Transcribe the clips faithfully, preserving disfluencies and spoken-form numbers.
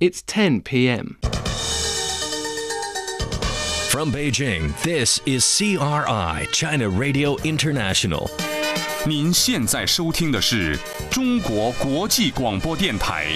It's ten p.m. From Beijing, this is C R I, China Radio International. 您现在收听的是中国国际广播电台。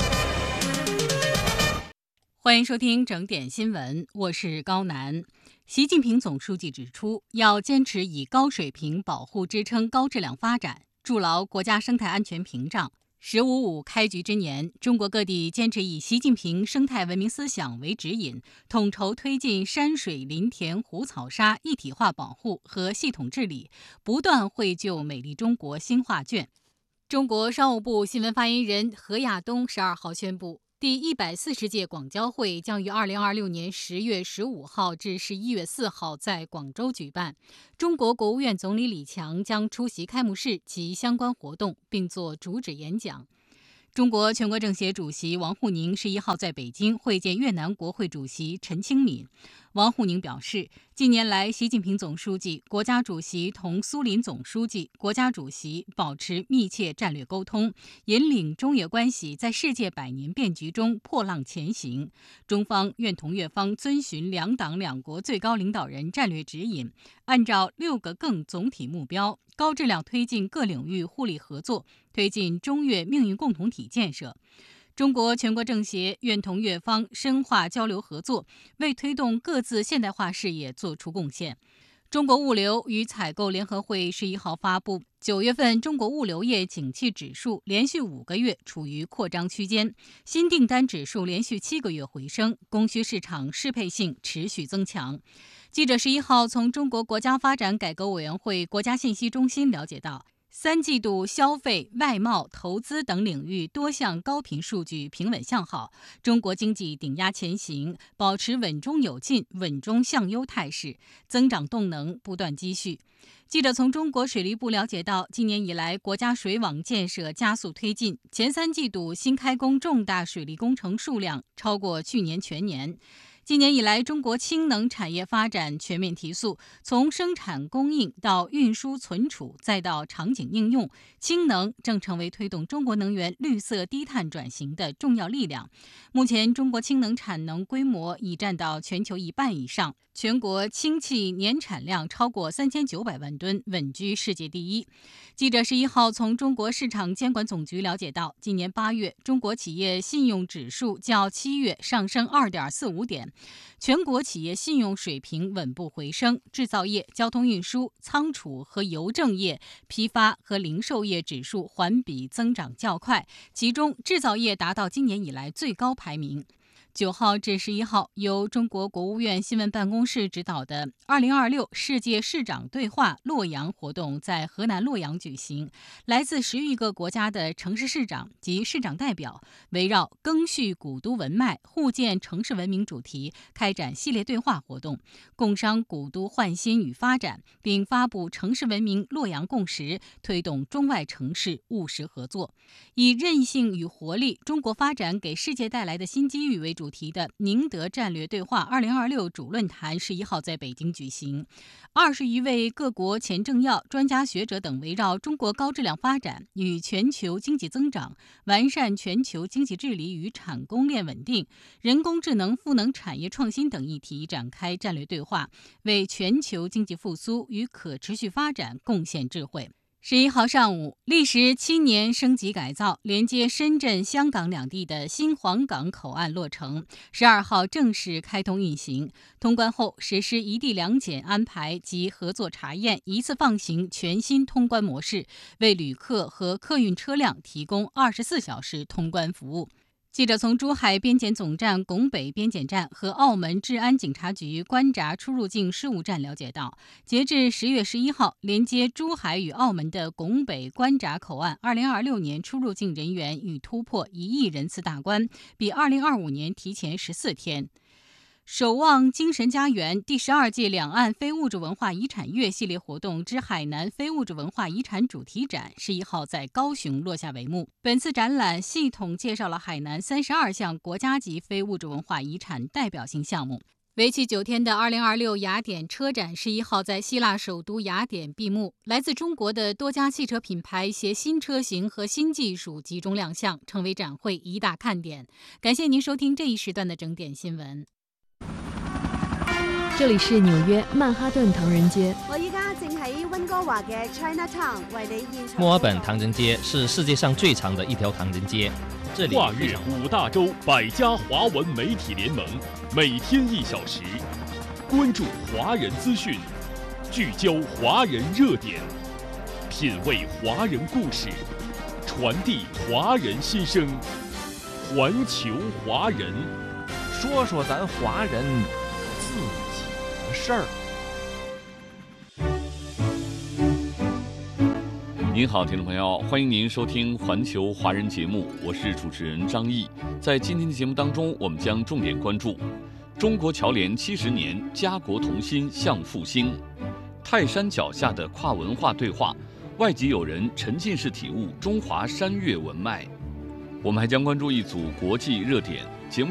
欢迎收听整点新闻，我是高楠。习近平总书记指出，要坚持以高水平保护支撑高质量发展，筑牢国家生态安全屏障。十五五开局之年，中国各地坚持以习近平生态文明思想为指引，统筹推进山水林田湖草沙一体化保护和系统治理，不断绘就美丽中国新画卷。中国商务部新闻发言人何亚东十二号宣布，第一百四十届广交会将于二零二六年十月十五号至十一月四号在广州举办。中国国务院总理李强将出席开幕式及相关活动，并作主旨演讲。中国全国政协主席王沪宁十一号在北京会见越南国会主席陈清敏。王沪宁表示，近年来，习近平总书记、国家主席同苏林总书记、国家主席保持密切战略沟通，引领中越关系在世界百年变局中破浪前行。中方愿同越方遵循两党两国最高领导人战略指引，按照六个更总体目标，高质量推进各领域互利合作，推进中越命运共同体建设。中国全国政协愿同越方深化交流合作，为推动各自现代化事业作出贡献。中国物流与采购联合会十一号发布，九月份中国物流业景气指数连续五个月处于扩张区间，新订单指数连续七个月回升，供需市场适配性持续增强。记者十一号从中国国家发展改革委员会国家信息中心了解到，三季度消费、外贸、投资等领域多项高频数据平稳向好，中国经济顶压前行，保持稳中有进、稳中向优态势，增长动能不断积蓄。记者从中国水利部了解到，今年以来国家水网建设加速推进，前三季度新开工重大水利工程数量超过去年全年。今年以来，中国氢能产业发展全面提速，从生产供应到运输存储，再到场景应用，氢能正成为推动中国能源绿色低碳转型的重要力量。目前，中国氢能产能规模已占到全球一半以上，全国氢气年产量超过三千九百万吨，稳居世界第一。记者十一号从中国市场监管总局了解到，今年八月，中国企业信用指数较七月上升 二点四五点。全国企业信用水平稳步回升，制造业、交通运输、仓储和邮政业、批发和零售业指数环比增长较快，其中制造业达到今年以来最高排名。九号至十一号，由中国国务院新闻办公室指导的二零二六世界市长对话洛阳活动在河南洛阳举行。来自十余个国家的城市市长及市长代表，围绕赓续古都文脉、互建城市文明主题开展系列对话活动，共商古都焕新与发展，并发布城市文明洛阳共识，推动中外城市务实合作。以韧性与活力，中国发展给世界带来的新机遇为主题的宁德战略对话二零二六主论坛十一号在北京举行。二十余位各国前政要、专家学者等围绕中国高质量发展与全球经济增长、完善全球经济治理与产供链稳定、人工智能赋能产业创新等议题展开战略对话，为全球经济复苏与可持续发展贡献智慧。十一号上午，历时七年升级改造、连接深圳、香港两地的新皇岗口岸落成，十二号正式开通运行。通关后，实施一地两检安排及合作查验一次放行全新通关模式，为旅客和客运车辆提供二十四小时通关服务。记者从珠海边检总站拱北边检站和澳门治安警察局关闸出入境事务站了解到，截至十月十一号，连接珠海与澳门的拱北关闸口岸二零二六年出入境人员已突破一亿人次大关，比二零二五年提前十四天。守望精神家园第十二届两岸非物质文化遗产月系列活动之海南非物质文化遗产主题展十一号在高雄落下帷幕。本次展览系统介绍了海南三十二项国家级非物质文化遗产代表性项目。 为期九天的二零二六雅典车展十一号在希腊首都雅典闭幕，来自中国的多家汽车品牌携新车型和新技术集中亮相，成为展会一大看点。感谢您收听这一时段的整点新闻。 这里是纽约曼哈顿唐人街。 我依家正喺温哥華嘅 Chinatown 為你現場。 墨爾本唐人街是世界上最长的一条唐人街，这里跨越五大洲百家华文媒体联盟，每天一小时，关注华人资讯，聚焦华人热点，品味华人故事，传递华人心声，环球华人， 说说咱华人自己的事儿。 您好，听众朋友，欢迎您收听环球华人节目，我是主持人张毅。在今天的节目当中，我们将重点关注中国侨联七十年，家国同心向复兴；泰山脚下的跨文化对话，外籍友人沉浸式体悟中华山岳文脉。我们还将关注一组国际热点，